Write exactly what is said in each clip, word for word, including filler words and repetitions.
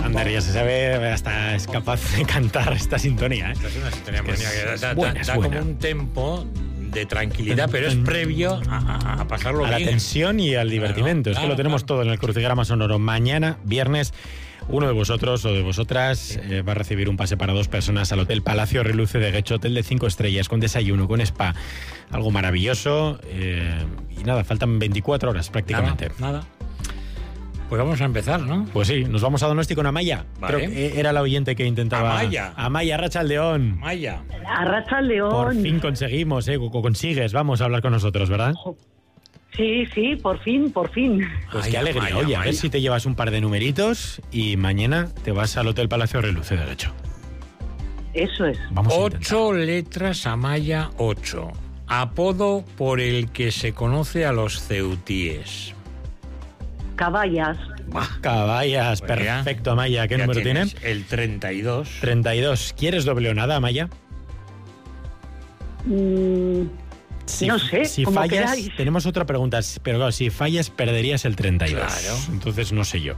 Ander ya se sabe, hasta es capaz de cantar esta sintonía, ¿eh? Esta es una sintonía Es que bonita es- que es da, buena, da- es da buena. como un tempo de tranquilidad, pero es previo a, a- a pasarlo A la bien. tensión y al divertimento. Es que claro, lo tenemos claro. todo en el crucigrama sonoro. Mañana, viernes, uno de vosotros o de vosotras eh, va a recibir un pase para dos personas al Hotel Palacio Reluce de Guecho, hotel de cinco estrellas, con desayuno, con spa. Algo maravilloso. eh, y nada, faltan veinticuatro horas prácticamente. Nada, nada. Pues vamos a empezar, ¿no? Pues sí, nos vamos a Donosti con Amaya. Vale. Creo que era la oyente que intentaba. Amaya. Amaya Arratsaldeon. Maya. Arracha León. Por fin conseguimos, ¿eh? Co- Consigues, vamos a hablar con nosotros, ¿verdad? Sí, sí, por fin, por fin. Pues Ay, qué alegría. Amaya, Oye, a ver Amaya. si te llevas un par de numeritos y mañana te vas al Hotel Palacio Reluce de Guecho. Eso es. Vamos a Ocho letras Amaya, ocho. Apodo por el que se conoce a los ceutíes. Caballas. intentar. Caballas, Pues ya- perfecto, Amaya. ¿Qué ya número tiene? tienes El treinta y dos. treinta y dos. ¿Quieres doble o nada, Amaya? Mm, Si, No sé, Si como fallas, queráis. tenemos otra pregunta, pero claro, si fallas perderías el treinta y dos. Claro. Entonces no sé yo.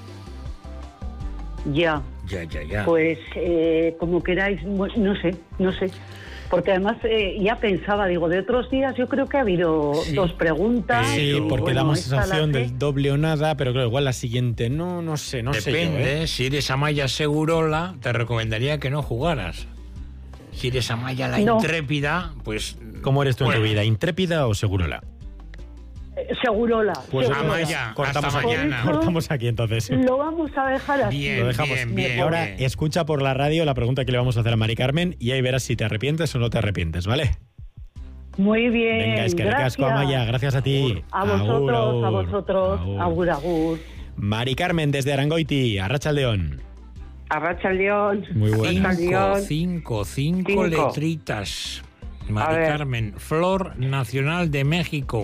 ya. Ya, ya, ya. Pues eh, como queráis, bu- no sé, no sé. Porque además eh, ya pensaba, digo, de otros días yo creo que ha habido Sí. dos preguntas. Sí, y, porque bueno, damos esta esa la opción sé. del doble o nada, pero claro, igual la siguiente no, no sé, no sé yo, Depende, ¿eh? si eres Amaya Segurola, te recomendaría que no jugaras. Si eres Amaya la No. intrépida, pues... ¿Cómo eres tú en tu Bueno. vida? ¿Intrépida o segurola? Eh, Segurola. Pues Segurola. Amaya, cortamos, hasta mañana. cortamos aquí entonces. Lo vamos a dejar así. Bien, Lo dejamos. bien, Y bien. ahora bien. escucha por la radio la pregunta que le vamos a hacer a Mari Carmen y ahí verás si te arrepientes o no te arrepientes, ¿vale? Muy bien. Venga, es que ricasco, gracias. Amaya, gracias a ti. A vosotros, Agur, agur. a vosotros. Agur. Agur, agur. Mari Carmen desde Arangoiti, Arratsaldeon. Arracha León. Muy bueno. Arracha Cinco, León. cinco, cinco Cinco. letritas. Mari A ver. Carmen, Flor Nacional de México.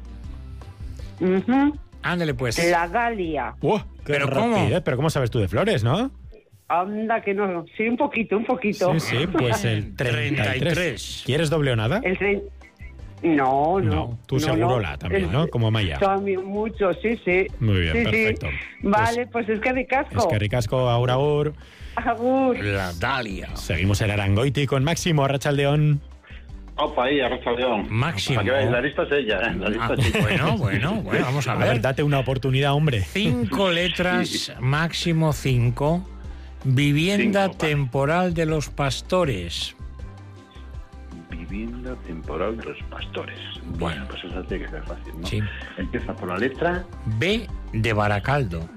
Ujú. Ándale pues. La Dalia. ¡Uh! ¡Qué ¿Pero cómo? rapidez! Pero ¿cómo sabes tú de flores, no? Anda que no. Sí, un poquito, un poquito. Sí, sí, pues el treinta y tres. treinta y tres. ¿Quieres doble o nada? El tren... No, no. No, tú no, segurola no. también, ¿no? Como Maya. También mucho, sí, sí. Muy bien, Sí, sí. perfecto. Vale, pues, es que de casco. Es que ricasco, aur, aur. Agur. La Dalia. Seguimos en Arangoiti con Máximo, Arratsaldeon. Opa, ahí, Arracha León. Máximo. Para que veáis, la lista es ella, ¿eh? La lista Ah, es ella. bueno, bueno, bueno, vamos a A ver, ver. date una oportunidad, hombre. Cinco letras, máximo cinco. Vivienda Cinco, vale. temporal de los pastores. Vivienda temporal de los pastores. Bueno. Pues esa tiene que ser fácil, ¿no? Sí. Empieza por la letra B de Baracaldo.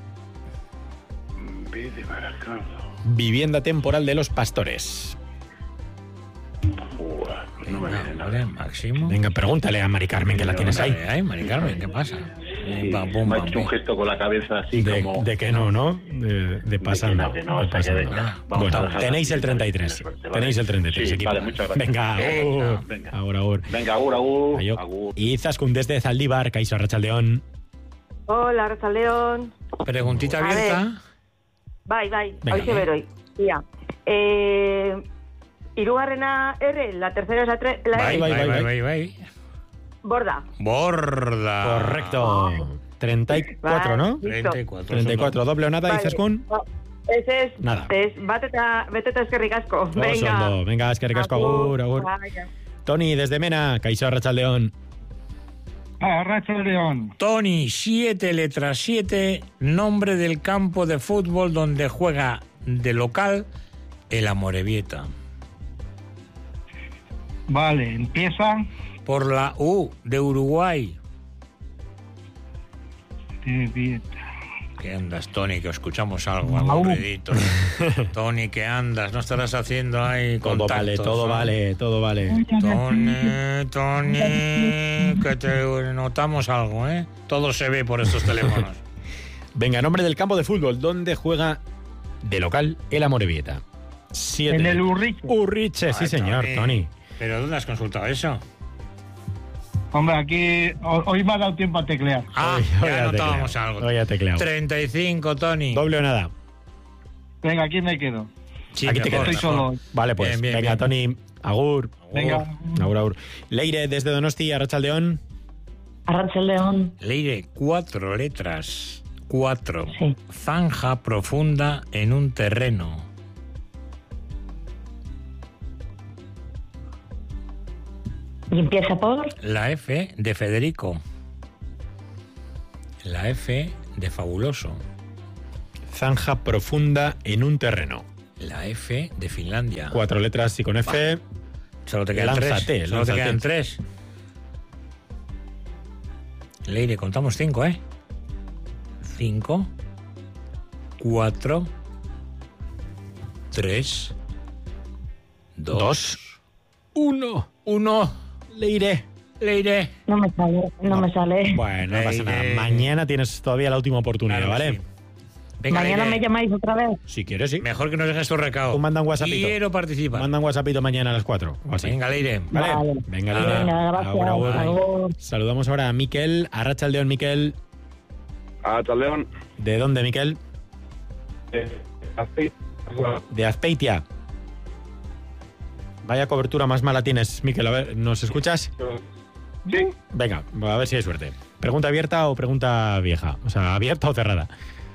B de Baracaldo. Vivienda temporal de los pastores. Buah, pues no me Venga, viene nada. vale, Máximo. Venga, pregúntale a Mari Carmen que la tienes ahí. Ay, Mari Carmen, ¿qué pasa? Sí, Pam, pum, me ha pam, hecho un pum. gesto con la cabeza así De, como... de que no, ¿no? De, de pasando. que no, que no, de o sea, que pasando. venga, vamos a Bueno, dejarla tenéis así, el treinta y tres. suerte, ¿vale? Tenéis el treinta y tres. Sí, equipo. vale, muchas gracias. Venga, Venga, agur. venga. Agur, agur. Venga, agur, agur. Ayo. agur. Y Zaskun desde Zaldívar, Kaixo Arratsaldeon. Hola, Arracha León. Preguntita A abierta. Bai, bai, Venga. hoy se ver hoy. Ya. Eh, Hirugarrena R, la tercera es la, tre- la Bye, R. Bye, bye, bye, bye, bye. bye, bye. Borda. Borda. Correcto. treinta y cuatro, ¿no? Listo. treinta y cuatro. treinta y cuatro. Doble o nada, y Vale. Zaskun. No, ese es. Nada. Es, bateta, beteta eskerrikasco. Todo Venga. soldo. Venga, es que ricasco, agur, agur. Vaya. Tony desde Mena, Kaixo Arratsaldeon. Arracha León. Tony, siete letras, siete. Nombre del campo de fútbol donde juega de local el Amorebieta. Vale, empieza. Por la U de Uruguay. Vieta. ¿Qué andas, Tony? Que escuchamos algo, algo Au. ruidito. Tony, ¿qué andas? ¿No estarás haciendo ahí Todo contactos? vale, todo ¿no? vale, todo vale. Tony, Tony, que te notamos algo, ¿eh? Todo se ve por estos teléfonos. Venga, nombre del campo de fútbol donde juega de local el Amorebieta. Siete. En el Urriche. Urriche, sí Ay, señor, Tony. ¿Pero dónde has consultado eso? Hombre, aquí ho- hoy me ha dado tiempo a teclear. Ah, Hoy- hoy ya ha notábamos tecleado, algo. hoy ha tecleado. treinta y cinco, Tony. Doble o nada. Venga, aquí me quedo. Sí, Aquí te mejor, quedas. Estoy mejor. solo. Vale, pues. Bien, bien, venga, bien. Tony, agur. Venga. Agur, agur. Leire desde Donosti, Arratsaldeon. Arracha León. Leire, cuatro letras. cuatro. Sí. Zanja profunda en un terreno. Y empieza por... La F de Federico. La F de fabuloso. Zanja profunda en un terreno. La F de Finlandia. Cuatro letras y con F. Solo te quedan Lánzate, tres. Solo te lánzate. quedan tres. Leire, contamos cinco, ¿eh? Cinco. Cuatro. Tres. Dos. Dos. Uno. Uno. Leire. Leire. No me sale, no, me sale. Bueno, no pasa nada. Leire. Mañana tienes todavía la última oportunidad, Claro que ¿vale? sí. Venga, Mañana Leire. me llamáis otra vez. Si quieres, sí. Mejor que nos dejes tu recado. Tú manda un WhatsAppito. Quiero participar. Manda un WhatsAppito mañana a las cuatro. O así. Venga, Leire. ¿Vale? Vale. Venga, Leire. Venga, gracias. Agur, agur. Agur. Saludamos ahora a Miquel, a Arratsaldeon, Miquel. A Taldeón. ¿De dónde, Miquel? Eh, así. De Azpeitia. Vaya cobertura más mala tienes, Miquel. A ver, ¿nos escuchas? Sí. Venga, a ver si hay suerte. ¿Pregunta abierta o pregunta vieja? O sea, ¿abierta o cerrada?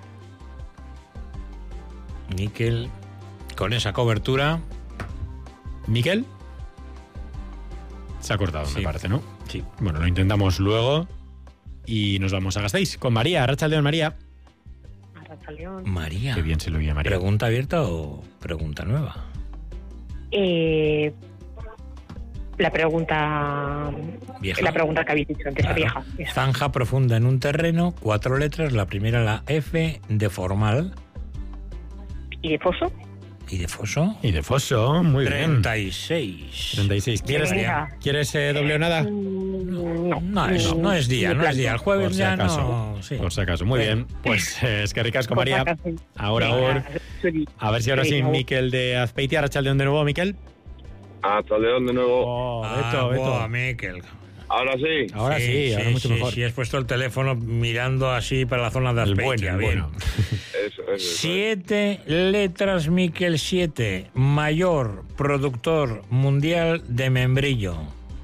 Níquel, con esa cobertura. ¿Miquel? Se ha cortado, Sí. me parece, ¿no? Sí. Bueno, lo intentamos luego y nos vamos a Gasteiz con María. Arratsaldeon, María. Arratsaldeon. María. Qué bien se lo oye, María. ¿Pregunta abierta o pregunta nueva? Eh, la pregunta... Vieja. La pregunta que habéis dicho antes, Claro. vieja. Esa. Zanja profunda en un terreno, cuatro letras, la primera la F de formal ¿Y de foso? y de foso. Y de Foso, muy bien. treinta y seis. treinta y seis. ¿Quieres, Venga. ¿quieres eh, doble o nada? No, No es, no es día, no es día. El Por jueves si ya acaso. no. Sí. Por si acaso. Muy bien. Pues eh, es que ricasco, Por María. si acaso. Ahora, Venga, ahora. Suri. A ver si ahora sí, Venga. Miquel de Azpeitia. Arratsaldeon de nuevo, Miquel. A Taldeón de nuevo. Oh, Ah, Beto, Beto. buah, Miquel. Ahora sí. Ahora sí, ahora mucho sí, mejor. Sí, has puesto el teléfono mirando así para la zona de El Azpeitia. bueno, el bien. bueno. Eso, eso, eso. Siete letras, Miquel, siete. Mayor productor mundial de membrillo.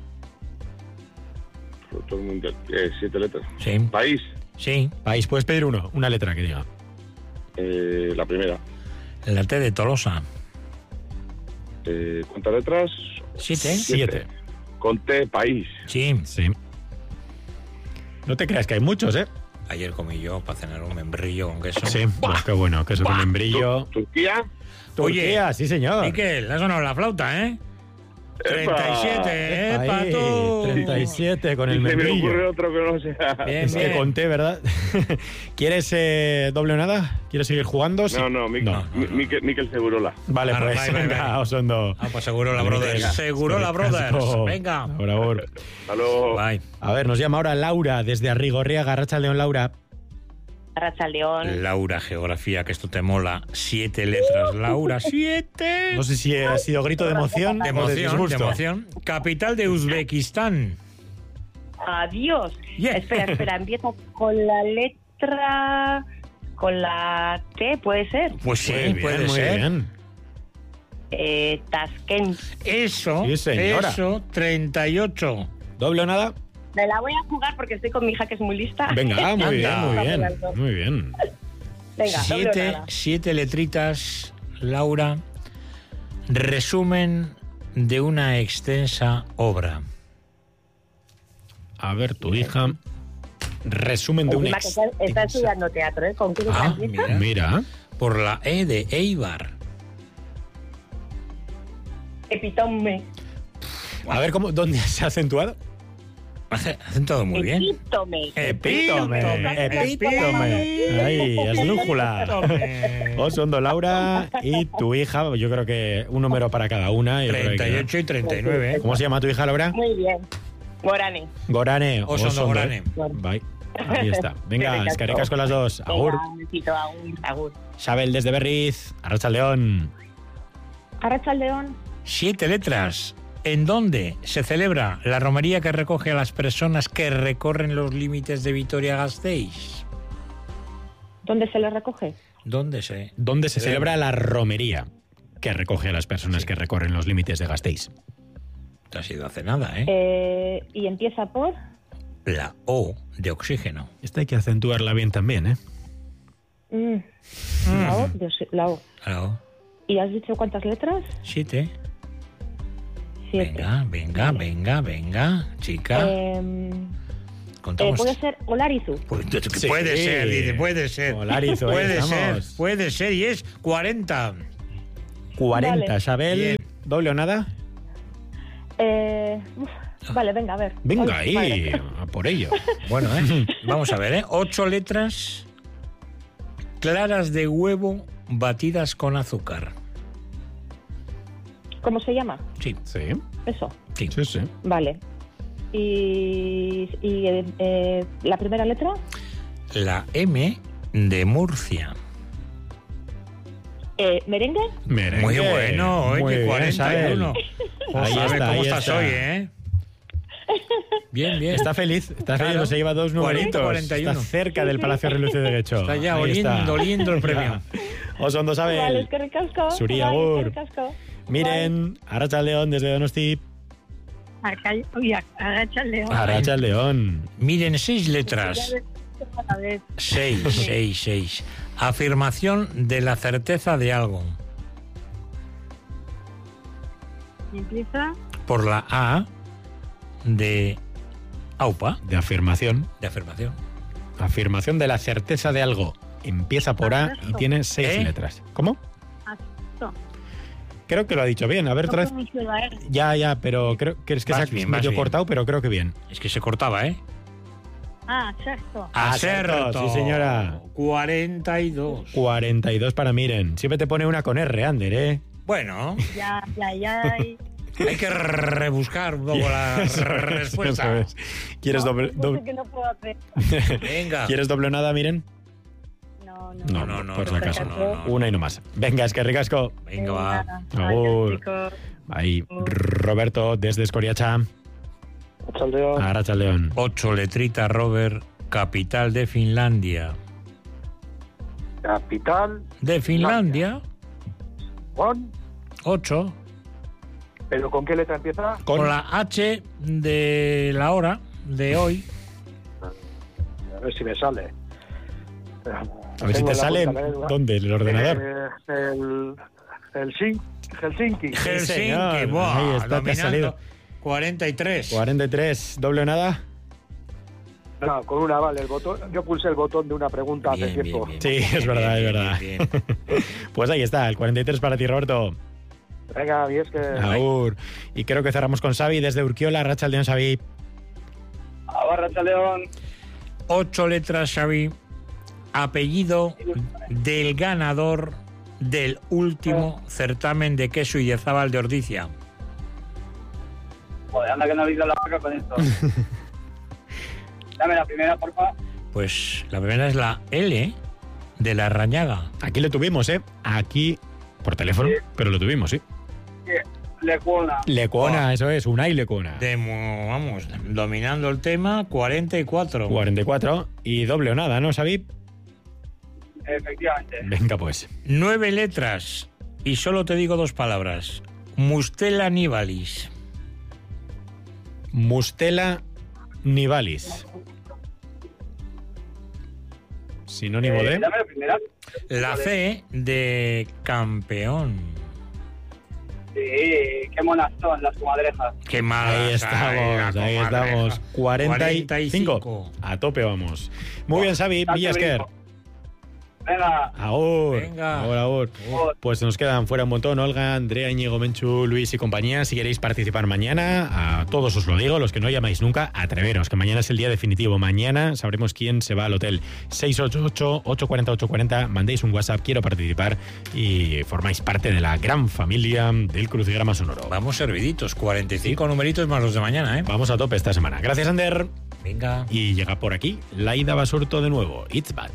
Todo el mundo. Eh, siete letras. Sí, País. sí. País, puedes pedir uno, una letra que diga. Eh, la primera. La T de Tolosa. Eh, ¿Cuántas letras? Siete. Siete. Conté país. Sí. Sí. No te creas que hay muchos, ¿eh? Ayer comí yo para cenar un membrillo con queso. Sí, pues qué bueno, queso con membrillo. Turquía. Turquía, sí señor. Miquel, has sonado la flauta, ¿eh? treinta y siete, ¿eh? Ahí, Pa' tú. treinta y siete con el Y se me ocurre membrillo. otro que no sea. Bien, Es que bien. conté, ¿verdad? ¿Quieres eh, doble o nada? ¿Quieres seguir jugando? Sí. No, no, Miquel, No. Mi- Miquel, Miquel Segurola. Vale, Claro, pues vai, vai, venga, vai. Osondo. Ah, pues seguro la Brothers. Venga. Seguro la Casco. Brothers. Venga. Ahora, ahora. Hasta luego. Bye. A ver, nos llama ahora Laura desde Arrigorriaga. Arratsaldeon, Laura. Arratsaldeon. Laura, geografía, que esto te mola. Siete letras, Laura. Siete. No sé si ha sido grito de emoción De o de emoción, de disgusto. emoción. Capital de Uzbekistán. Adiós. Yeah. Espera, espera, empieza con la letra... Con la T, ¿puede ser? Pues sí, Muy bien, puede muy ser. bien. Eh, Tashkent. Eso, Sí, señora. eso, treinta y ocho. ¿Doble o nada? Me la voy a jugar porque estoy con mi hija que es muy lista. Venga, muy bien, Anda. muy bien. Muy bien. Venga, doble o Siete, nada. siete letritas, Laura. Resumen de una extensa obra. A ver, tu hija. Resumen de un Encima que está, está extensa- estudiando teatro, ¿eh? ¿Con qué Ah, letra empieza? mira. Mira. Por la E de Eibar. Epítome. A ver, cómo, ¿dónde se ha acentuado? Hace- Hacen todo muy bien. Epítome. Epítome. Epítome. Epítome. Ahí, esdrújula. Epítome. Osondo, Laura y tu hija. Yo creo que un número para cada una. Yo creo que- treinta y ocho y treinta y nueve. ¿eh? ¿Cómo se llama tu hija, Laura? Muy bien. Gorane. Gorane. Osondo, Gorane. Bye. Ahí está. Venga, Venga, escaricas con las dos. Agur. Venga, un besito, agur, agur. Sabel desde Berriz. Arratsaldeon. Arratsaldeon. Siete letras. ¿En dónde se celebra la romería que recoge a las personas que recorren los límites de Vitoria-Gasteiz? ¿Dónde se le recoge? ¿Dónde se...? ¿Dónde se celebra la romería que recoge a las personas Sí. que recorren los límites de Gasteiz? Te has ido hace nada, ¿eh? Eh, ¿Y empieza por? La O de oxígeno. Esta hay que acentuarla bien también, ¿eh? Mm. La O, yo sé, la O. Claro. ¿Y has dicho cuántas letras? Siete. Siete. Venga, venga, venga, venga, chica. Eh, eh, Contamos. ¿Puede ser Olarizu? Pues, Sí. Puede ser, dice, puede ser. Olarizu, ahí puede ser, estamos. puede ser, y es cuarenta. cuarenta, Vale. Isabel. Bien. ¿Doble o nada? Eh, uf, vale, venga, a ver. Venga Ay, ahí, madre. a por ello. Bueno, ¿eh? Vamos a ver, ¿eh? Ocho letras claras de huevo batidas con azúcar. ¿Cómo se llama? Sí, Sí, Eso. sí. sí, sí. Vale. ¿Y, y eh, eh, la primera letra? La M de Murcia. Eh, ¿Merengue? Merengue. Muy bueno, hoy Muy que bien, cuarenta y uno. Isabel. Ahí Joder, está, ¿cómo ahí estás está. hoy, eh? Bien, bien. Está feliz, está feliz, Claro. se lleva dos numeritos. cuarenta y uno. Está cerca del Palacio Reluce de Guecho. Está ya Ahí oliendo, está. oliendo el premio. Oso ondo, Vale, Isabel. es que ricasco. Zuri, Vale, agur. eskerrik asko. Miren, Arratsaldeon desde Donosti. Arratsaldeon. Arratsaldeon. Miren, seis letras. Seis, seis, seis. Afirmación de la certeza de algo. Empieza. Por la A de AUPA, De afirmación. de afirmación. Afirmación de la certeza de algo. Empieza por A y tiene seis ¿Eh? letras. ¿Cómo? Creo que lo ha dicho bien. A ver, otra vez. Ya, ya, pero creo que es que Vas se ha bien, vas medio bien. cortado, pero creo que bien. Es que se cortaba, ¿eh? Ah, sexto. Acerto, sí, señora. cuarenta y dos. cuarenta y dos para Miren. Siempre te pone una con R, Ander, ¿eh? Bueno, Ya, ya, ya. hay que rebuscar un poco la Eso es, respuesta. eso es. ¿Quieres doble, doble- que no puedo hacer. Venga. ¿Quieres doble o nada, Miren? No, no. No, no, no, por si no, acaso. no, no, no. Una y no más. Venga, es que ricasco. Venga, va. Agur. Ahí, Roberto, desde Escoriacha. Arratsaldeon. Ocho letritas, Robert. Capital de Finlandia. Capital, De Finlandia. Juan, Ocho. ¿pero con qué letra empieza? Con, Con la H de la hora, de hoy. A ver si me sale. a ver si te sale. ¿Dónde? ¿El ordenador? Eh, el, el Sin- Helsinki. Helsinki, señor. buah, Ahí está, te ha dominando. salido. cuarenta y tres. cuarenta y tres. ¿Doble o nada? No, con una, vale, el botón. Yo pulsé el botón de una pregunta hace Bien, tiempo. bien, Sí, es verdad, es bien, verdad. bien, bien. Pues ahí está, el cuarenta y tres para ti, Roberto. Venga, y es que. Agur. Y creo que cerramos con Xavi desde Urquiola. Arratsaldeon, Xavi. Arratsaldeon. Ocho letras, Xavi. Apellido del ganador del último certamen de queso y de Zabal de Ordizia. Joder, anda que no habéis dado la vaca con esto. Dame la primera, porfa. Pues la primera es la L de la Rañaga. Aquí lo tuvimos, ¿eh? Aquí, por teléfono, Sí. pero lo tuvimos, sí. Lecuona. Lecuona, eso es, Unai Lecuona. De, vamos, dominando el tema, cuarenta y cuatro. cuarenta y cuatro. Y doble o nada, ¿no, Xavi? Efectivamente. Venga, pues. Nueve letras. Y solo te digo dos palabras. Mustela nivalis. Mustela nivalis. Sinónimo Eh, de... dame la primera. La C de campeón. Sí, qué monas son las comadrejas. Qué mala. Ahí estamos, ahí estamos. cuarenta y cinco. A tope vamos. Muy bien, Xavi. Tanto Villasker. brinco. Venga. Agur. Venga. Agur, agur. Pues nos quedan fuera un montón. Olga, Andrea, Íñigo, Menchu, Luis y compañía. Si queréis participar mañana, a todos os lo digo, los que no llamáis nunca, atreveros, que mañana es el día definitivo. Mañana sabremos quién se va al hotel. seis ocho ocho, ocho cuatro cero, ocho cuatro cero. Mandéis un WhatsApp, quiero participar, y formáis parte de la gran familia del Crucigrama Sonoro. Vamos serviditos. cuarenta y cinco numeritos más los de mañana, ¿eh? Vamos a tope esta semana. Gracias, Ander. Venga. Y llega por aquí Laida Basurto de nuevo. It's bad.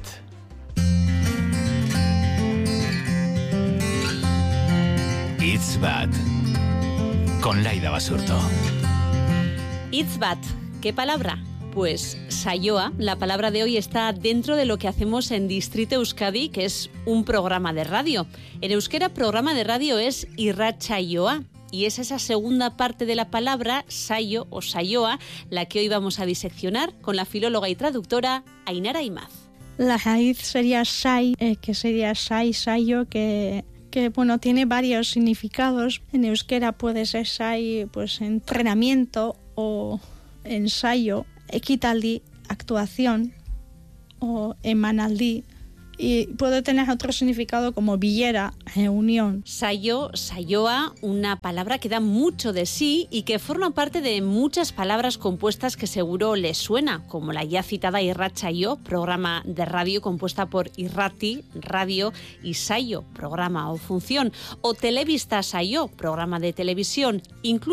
It's Bad con Laida Basurto. It's bad. ¿Qué palabra? Pues saioa. La palabra de hoy está dentro de lo que hacemos en Distrito Euskadi, que es un programa de radio. En euskera, programa de radio es irratsaioa. Y es esa segunda parte de la palabra, saio o saioa, la que hoy vamos a diseccionar con la filóloga y traductora Ainara Imaz. La raíz sería sai, eh, que sería sai, sayo, que, que bueno, tiene varios significados. En euskera puede ser sai, pues entrenamiento o ensayo, ekitaldi, actuación o emanaldi. Y puede tener otro significado como bilera, reunión. Sayo, sayoa, una palabra que da mucho de sí y que forma parte de muchas palabras compuestas que seguro les suena, como la ya citada Irratsaio, programa de radio compuesta por Irrati, radio, y Saio, programa o función, o Telebista Saio, programa de televisión, incluso